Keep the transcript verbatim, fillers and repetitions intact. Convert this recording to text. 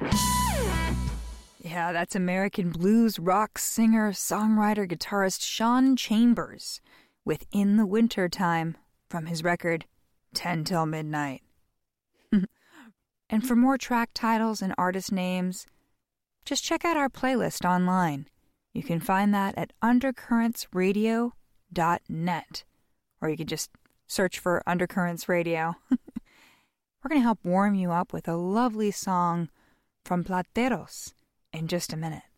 Yeah, that's American blues rock singer, songwriter, guitarist Sean Chambers with In the Winter Time from his record ten till Midnight. And for more track titles and artist names, just check out our playlist online. You can find that at undercurrents radio dot net, or you can just search for Undercurrents Radio. We're going to help warm you up with a lovely song from Plateros in just a minute.